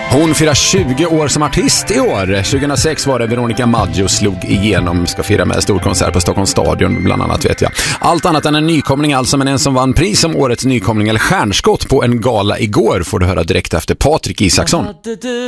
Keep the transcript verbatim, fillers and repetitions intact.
Hon firar tjugo år som artist i år. tjugohundrasex var det Veronica Maggio slog igenom. Ska fira med storkonsert på Stockholms stadion bland annat, vet jag. Allt annat än en nykomling alltså, men en som vann pris som årets nykomling eller stjärnskott på en gala igår får du höra direkt efter Patrik Isaksson.